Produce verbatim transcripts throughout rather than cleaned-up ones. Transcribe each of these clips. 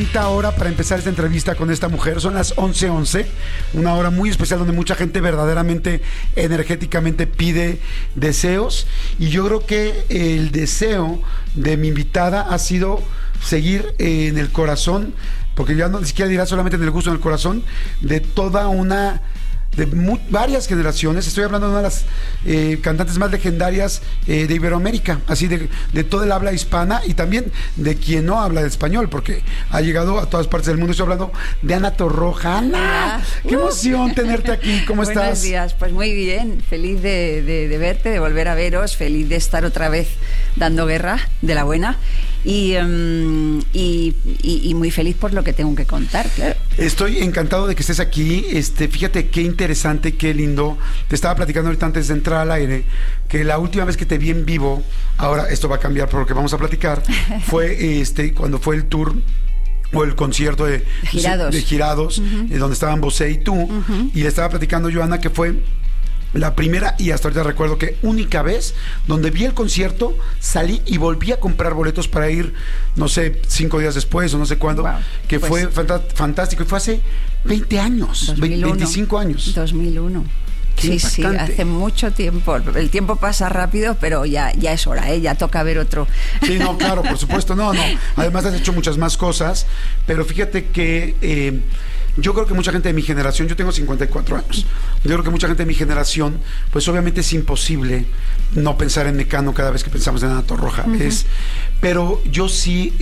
bonita hora para empezar esta entrevista con esta mujer. Son las once once, una hora muy especial donde mucha gente verdaderamente energéticamente pide deseos, y yo creo que el deseo de mi invitada ha sido seguir en el corazón, porque ya no ni siquiera dirá solamente en el gusto, en el corazón de toda una de muy, varias generaciones. Estoy hablando de una de las eh, cantantes más legendarias eh, de Iberoamérica, así de, de toda el habla hispana, y también de quien no habla de español, porque ha llegado a todas partes del mundo. Estoy hablando de Ana Torroja. ¡Ana! ¡Qué emoción tenerte aquí! ¿Cómo estás? Buenos días, pues muy bien, feliz de, de, de verte, de volver a veros, feliz de estar otra vez dando guerra de la buena. Y, um, y, y, y muy feliz por lo que tengo que contar, claro. Estoy encantado de que estés aquí. Este, fíjate qué interesante, qué lindo. Te estaba platicando ahorita antes de entrar al aire que la última vez que te vi en vivo, ahora esto va a cambiar por lo que vamos a platicar, fue este cuando fue el tour o el concierto de Girados, de Girados, uh-huh. eh, donde estaban Bosé y tú, uh-huh. y le estaba platicando yo a Ana que fue la primera, y hasta ahorita recuerdo que única vez donde vi el concierto, salí y volví a comprar boletos para ir, no sé, cinco días después o no sé cuándo, wow. que pues, fue fanta- fantástico, y fue hace veinte años, dos mil uno, veinticinco años. dos mil uno. Sí, sí, hace mucho tiempo. El tiempo pasa rápido, pero ya, ya es hora, ¿eh? Ya toca ver otro. Sí, no, claro, por supuesto, no, no. Además has hecho muchas más cosas, pero fíjate que eh, yo creo que mucha gente de mi generación, yo tengo cincuenta y cuatro años, yo creo que mucha gente de mi generación, pues obviamente es imposible no pensar en Mecano cada vez que pensamos en Ana Torroja, uh-huh. es, pero yo sí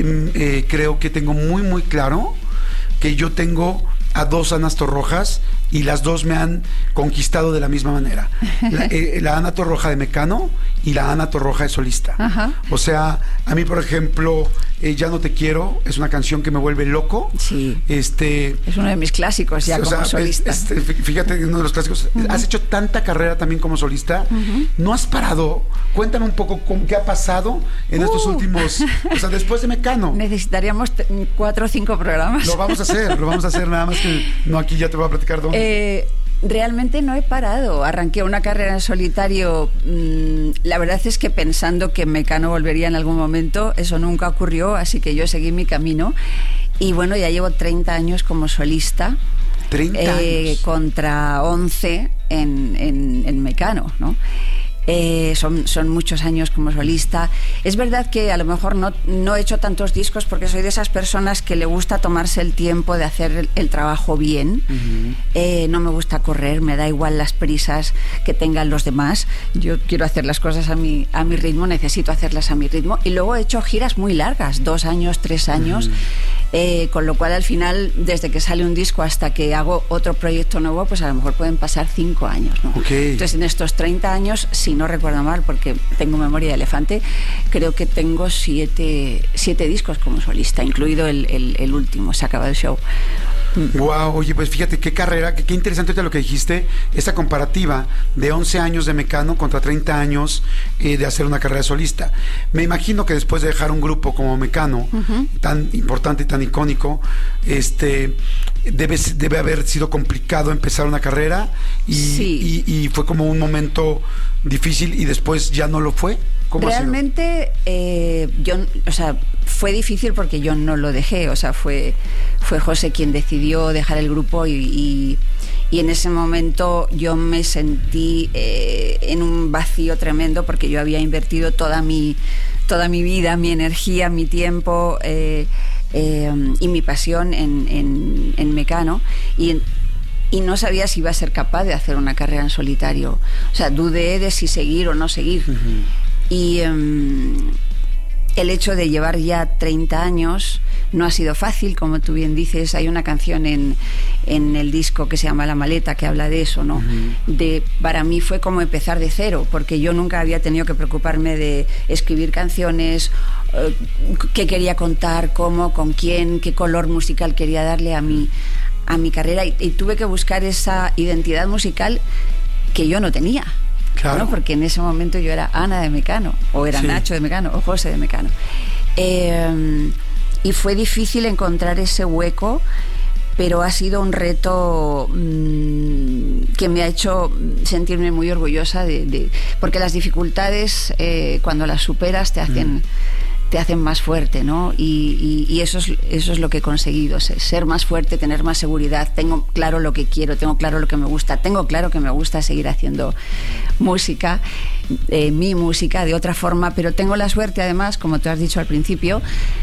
eh, creo que tengo muy, muy claro que yo tengo a dos Anas Torrojas, y las dos me han conquistado de la misma manera. La, eh, la Ana Torroja de Mecano y la Ana Torroja de solista. Ajá. O sea, a mí, por ejemplo, eh, Ya no te quiero es una canción que me vuelve loco. Sí. Este, es uno de mis clásicos ya, o como sea, solista. Es, es, fíjate, uno de los clásicos. Uh-huh. Has hecho tanta carrera también como solista. Uh-huh. ¿No has parado? Cuéntame un poco cómo, qué ha pasado en uh. estos últimos... O sea, después de Mecano. Necesitaríamos t- cuatro o cinco programas. Lo vamos a hacer, lo vamos a hacer, nada más que no, aquí ya te voy a platicar dónde. Eh, realmente no he parado. Arranqué una carrera en solitario. Mmm, la verdad es que pensando que Mecano volvería en algún momento, eso nunca ocurrió, así que yo seguí mi camino. Y bueno, ya llevo treinta años como solista. treinta eh, años. Contra once en, en, en Mecano, ¿no? Eh, son, son muchos años como solista. Es verdad que a lo mejor no, no he hecho tantos discos porque soy de esas personas que le gusta tomarse el tiempo de hacer el, el trabajo bien. Uh-huh. eh, no me gusta correr, me da igual las prisas que tengan los demás. Yo quiero hacer las cosas a mi, a mi ritmo, necesito hacerlas a mi ritmo, y luego he hecho giras muy largas, dos años, tres años. Uh-huh. Eh, con lo cual al final, desde que sale un disco hasta que hago otro proyecto nuevo, pues a lo mejor pueden pasar cinco años, ¿no? Okay. Entonces en estos treinta años, si no recuerdo mal, porque tengo memoria de elefante, creo que tengo siete, siete discos como solista, incluido el, el, el último, Se acaba el show. Wow, oye, pues fíjate qué carrera, qué, qué interesante lo que dijiste, esta comparativa de once años de Mecano contra treinta años eh, de hacer una carrera solista. Me imagino que después de dejar un grupo como Mecano, uh-huh. tan importante y tan icónico, este debe, debe haber sido complicado empezar una carrera, y, sí. y, y fue como un momento difícil, y después ya no lo fue. ¿Cómo Realmente, eh, yo, o sea, fue difícil porque yo no lo dejé, o sea, fue, fue José quien decidió dejar el grupo, y, y, y en ese momento yo me sentí eh, en un vacío tremendo porque yo había invertido toda mi, toda mi vida, mi energía, mi tiempo eh, eh, y mi pasión en, en, en Mecano, y y no sabía si iba a ser capaz de hacer una carrera en solitario. O sea, dudé de si seguir o no seguir. Uh-huh. Y um, el hecho de llevar ya treinta años no ha sido fácil, como tú bien dices. Hay una canción en, en el disco que se llama La Maleta que habla de eso, ¿no? Uh-huh. De, para mí fue como empezar de cero, porque yo nunca había tenido que preocuparme de escribir canciones, eh, qué quería contar, cómo, con quién, qué color musical quería darle a mi, a mi carrera, y, y tuve que buscar esa identidad musical que yo no tenía. Claro. ¿No? Porque en ese momento yo era Ana de Mecano, o era sí. Nacho de Mecano, o José de Mecano. Eh, y fue difícil encontrar ese hueco, pero ha sido un reto mmm, que me ha hecho sentirme muy orgullosa de, de porque las dificultades, eh, cuando las superas, te hacen... Mm. te hacen más fuerte, ¿no? Y, y, y eso es eso es lo que he conseguido, ser más fuerte, tener más seguridad. Tengo claro lo que quiero, tengo claro lo que me gusta, tengo claro que me gusta seguir haciendo música, eh, mi música de otra forma, pero tengo la suerte, además, como tú has dicho al principio,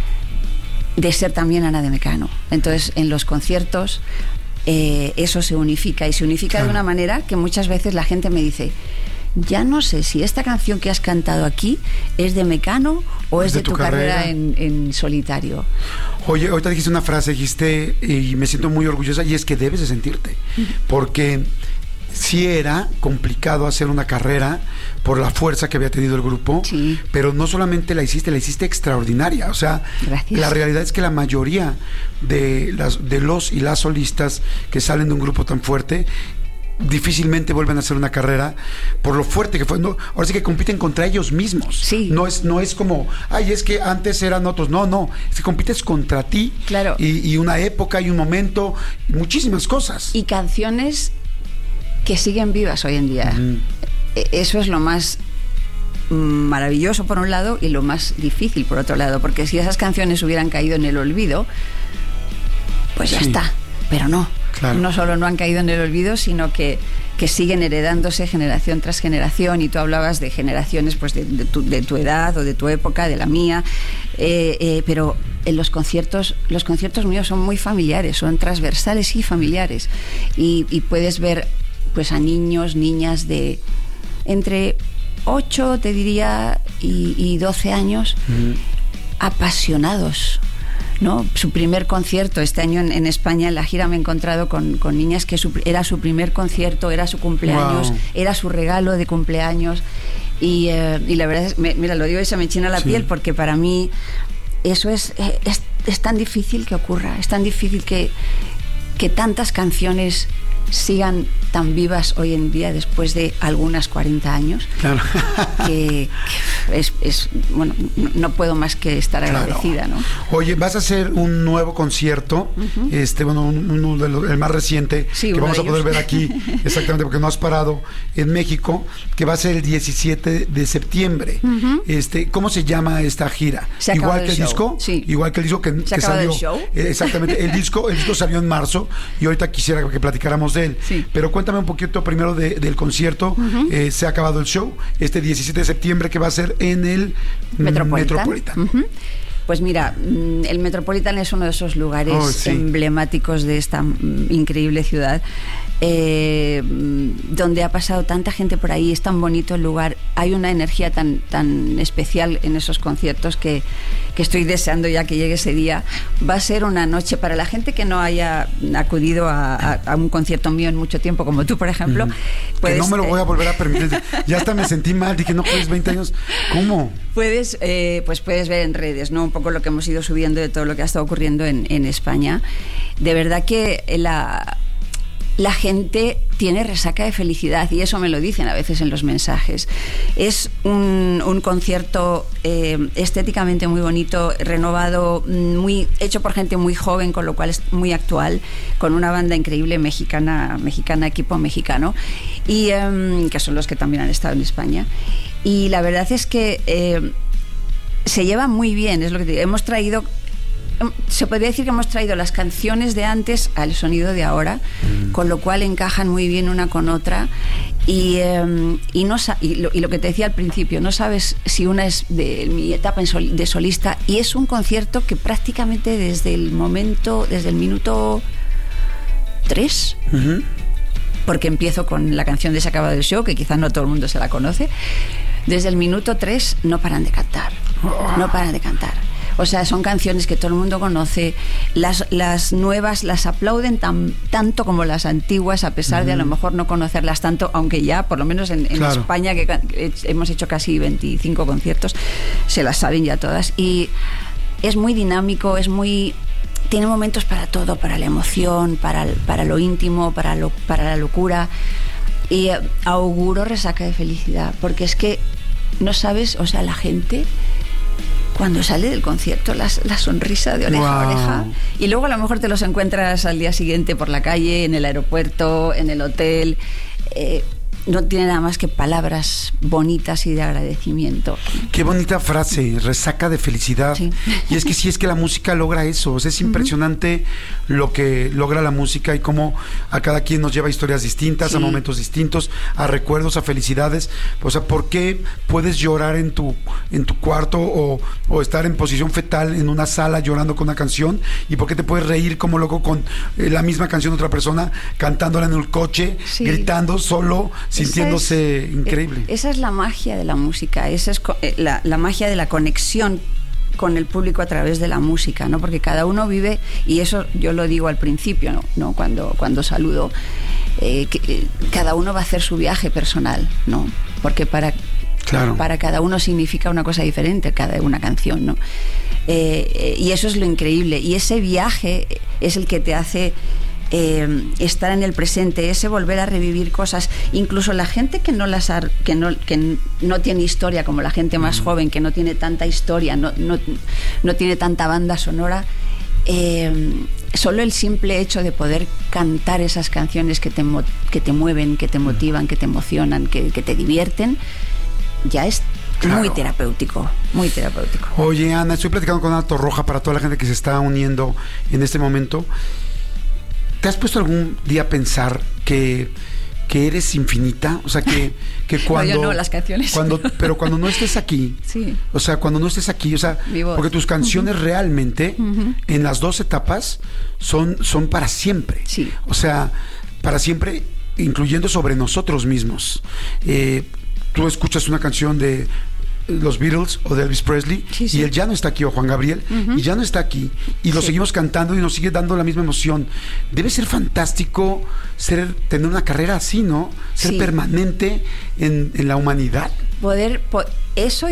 de ser también Ana de Mecano. Entonces, en los conciertos eh, eso se unifica y se unifica claro. de una manera que muchas veces la gente me dice: ya no sé si esta canción que has cantado aquí es de Mecano o es, es de, de tu, tu carrera, carrera en, en solitario. Oye, ahorita dijiste una frase, dijiste, y me siento muy orgullosa, y es que debes de sentirte, porque sí era complicado hacer una carrera por la fuerza que había tenido el grupo, sí. pero no solamente la hiciste, la hiciste extraordinaria. O sea, gracias. La realidad es que la mayoría de, las, de los y las solistas que salen de un grupo tan fuerte difícilmente vuelven a hacer una carrera por lo fuerte que fue. No, ahora sí que compiten contra ellos mismos. Sí. No es, no es como, ay, es que antes eran otros. No, no. Es que compites contra ti. Claro. Y, y una época y un momento, y muchísimas cosas. Y canciones que siguen vivas hoy en día. Mm. Eso es lo más maravilloso por un lado y lo más difícil por otro lado, porque si esas canciones hubieran caído en el olvido, pues ya sí. está. Pero no. Claro. No solo no han caído en el olvido, sino que, que siguen heredándose generación tras generación. Y tú hablabas de generaciones pues de, de, tu, de tu edad o de tu época, de la mía, eh, eh, pero en los conciertos los conciertos míos son muy familiares, son transversales y familiares, y, y puedes ver pues a niños, niñas de entre ocho, te diría, y, y doce años, mm. apasionados, ¿no? Su primer concierto este año en, en España, en la gira, me he encontrado con, con niñas que su, era su primer concierto, era su cumpleaños, wow. era su regalo de cumpleaños, y, eh, y la verdad es, me, mira, lo digo y se me enchina la sí. piel, porque para mí eso es, es, es tan difícil que ocurra, es tan difícil que, que tantas canciones sigan tan vivas hoy en día después de algunas cuarenta años. Claro. que, que es, es bueno, no puedo más que estar agradecida, claro. ¿no? Oye, vas a hacer un nuevo concierto, uh-huh. este, bueno, uno de los, el más reciente, sí, que vamos a poder ver aquí, exactamente, porque no has parado, en México, que va a ser el diecisiete de septiembre. Uh-huh. Este, ¿cómo se llama esta gira? Se igual que el show. disco, sí. igual que el disco que, se que salió. El show. Eh, exactamente, el disco, el disco salió en marzo y ahorita quisiera que platicáramos de él. Sí. Pero cuéntame un poquito primero de, del concierto. Uh-huh. eh, se ha acabado el show este diecisiete de septiembre, que va a ser en el Metropolitan. Metropolitan. Uh-huh. Pues mira, el Metropolitan es uno de esos lugares oh, sí. emblemáticos de esta increíble ciudad, eh, donde ha pasado tanta gente por ahí, es tan bonito el lugar, hay una energía tan, tan especial en esos conciertos que, que estoy deseando ya que llegue ese día. Va a ser una noche para la gente que no haya acudido a, a, a un concierto mío en mucho tiempo, como tú, por ejemplo. Mm. Puedes, que no me lo voy a volver a permitir. Ya hasta me sentí mal, dije, no, pues veinte años, ¿cómo? Puedes, eh, pues puedes ver en redes, ¿no? Un poco lo que hemos ido subiendo de todo lo que ha estado ocurriendo en, en España. De verdad que la... la gente tiene resaca de felicidad, y eso me lo dicen a veces en los mensajes. Es un, un concierto eh, estéticamente muy bonito, renovado, muy hecho por gente muy joven, con lo cual es muy actual, con una banda increíble mexicana, mexicana equipo mexicano, y eh, que son los que también han estado en España. Y la verdad es que eh, se lleva muy bien, es lo que te digo. Hemos traído... Se podría decir que hemos traído las canciones de antes al sonido de ahora, mm. con lo cual encajan muy bien una con otra, y, eh, y, no, y, lo, y lo que te decía al principio, no sabes si una es de mi etapa en sol, de solista, y es un concierto que prácticamente desde el momento, desde el minuto tres, uh-huh. porque empiezo con la canción de Se ha acabado el show, que quizás no todo el mundo se la conoce, desde el minuto tres no paran de cantar, oh. no paran de cantar. O sea, son canciones que todo el mundo conoce, las, las nuevas las aplauden tan, tanto como las antiguas, a pesar mm. de a lo mejor no conocerlas tanto, aunque ya, por lo menos en, en claro. España, que hemos hecho casi veinticinco conciertos, se las saben ya todas. Y es muy dinámico, es muy... tiene momentos para todo, para la emoción, para, para lo íntimo, para, lo, para la locura. Y auguro resaca de felicidad, porque es que no sabes, o sea, la gente... cuando sale del concierto, la, la sonrisa de oreja wow. a oreja, y luego a lo mejor te los encuentras al día siguiente por la calle, en el aeropuerto, en el hotel, eh, no tiene nada más que palabras bonitas y de agradecimiento. Qué bonita frase, resaca de felicidad. Sí. Y es que sí, es que la música logra eso. O sea, es impresionante uh-huh. lo que logra la música y cómo a cada quien nos lleva a historias distintas, sí. a momentos distintos, a recuerdos, a felicidades. O sea, ¿por qué puedes llorar en tu, en tu cuarto o, o estar en posición fetal en una sala llorando con una canción? ¿Y por qué te puedes reír como loco con eh, la misma canción de otra persona, cantándola en el coche, sí. gritando solo, sintiéndose esa es, increíble? Esa es la magia de la música, esa es la, la magia de la conexión con el público a través de la música, ¿no? Porque cada uno vive, y eso yo lo digo al principio, ¿no? ¿no? Cuando, cuando saludo, eh, que, eh, cada uno va a hacer su viaje personal, ¿no? Porque para, claro. para cada uno significa una cosa diferente, cada una canción, ¿no? Eh, eh, y eso es lo increíble, y ese viaje es el que te hace eh, estar en el presente, ese volver a revivir cosas. Incluso la gente que no las ha, que no que no tiene historia, como la gente más mm. joven, que no tiene tanta historia, no, no, no tiene tanta banda sonora, eh, solo el simple hecho de poder cantar esas canciones que te, que te mueven, que te motivan, que te emocionan, que, que te divierten, ya es claro. muy terapéutico, muy terapéutico. Oye, Ana, estoy platicando con Ana Torroja para toda la gente que se está uniendo en este momento. ¿Te has puesto algún día a pensar que, que eres infinita? O sea, que, que cuando... No, yo no, las canciones. Cuando, pero cuando no estés aquí, sí. o sea, cuando no estés aquí, o sea, porque tus canciones uh-huh. realmente, uh-huh. en las dos etapas, son, son para siempre. Sí. O sea, para siempre, incluyendo sobre nosotros mismos. Eh, tú escuchas una canción de los Beatles o de Elvis Presley sí, sí. y él ya no está aquí, o Juan Gabriel, uh-huh. y ya no está aquí, y lo sí. seguimos cantando y nos sigue dando la misma emoción. Debe ser fantástico ser, tener una carrera así, ¿no? Ser sí. permanente en, en la humanidad. Poder, po- eso